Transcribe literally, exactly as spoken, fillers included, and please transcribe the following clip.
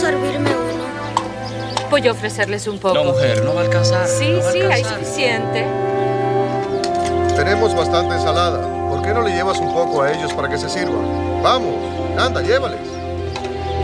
servirme uno? Voy a ofrecerles un poco. No, mujer, no va a alcanzar. Sí, no va a sí, alcanzar. hay suficiente. Tenemos bastante ensalada. ¿Por qué no le llevas un poco a ellos para que se sirvan? Vamos, anda, llévales.